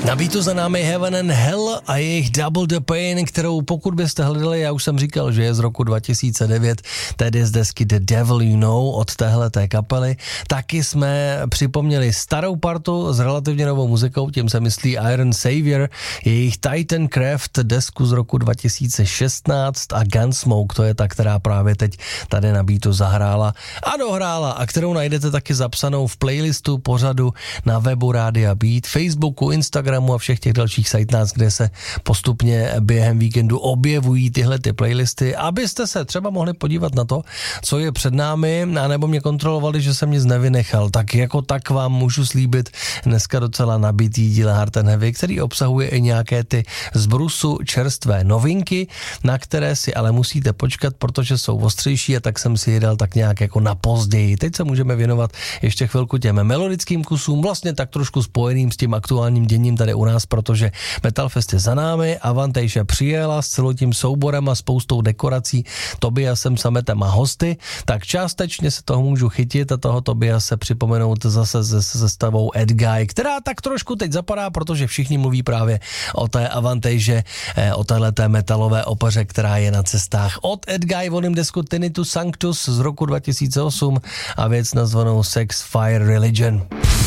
Na beatu za námi Heaven and Hell a jejich Double the Pain, kterou pokud byste hledali, já už jsem říkal, že je z roku 2009, tedy z desky The Devil You Know od téhleté kapely. Taky jsme připomněli starou partu s relativně novou muzikou, tím se myslí Iron Savior, jejich Titan Craft desku z roku 2016 a Gunsmoke, to je ta, která právě teď tady na beatu zahrála a dohrála a kterou najdete taky zapsanou v playlistu pořadu na webu Rádia Beat, Facebooku, Instagramu a všech těch dalších sajtnách, kde se postupně během víkendu objevují tyhle ty playlisty, abyste se třeba mohli podívat na to, co je před námi, anebo mě kontrolovali, že jsem nic nevynechal. Tak jako tak vám můžu slíbit dneska docela nabitý díl Hard and Heavy, který obsahuje i nějaké ty z brusu čerstvé novinky, na které si ale musíte počkat, protože jsou ostřejší a tak jsem si je dal tak nějak jako na později. Teď se můžeme věnovat ještě chvilku těm melodickým kusům, vlastně tak trošku spojeným s tím aktuálním děním tady u nás, protože Metalfest je za námi, Avantage přijela s celým tím souborem a spoustou dekorací, Tobiasem, Sametem a hosty, tak částečně se toho můžu chytit a toho Tobiase připomenout zase se sestavou Ed Guy, která tak trošku teď zapadá, protože všichni mluví právě o té Avantage, o téhleté metalové opeře, která je na cestách. Od Ed Guy volím desku Tinnitus Sanctus z roku 2008 a věc nazvanou Sex, Fire, Religion.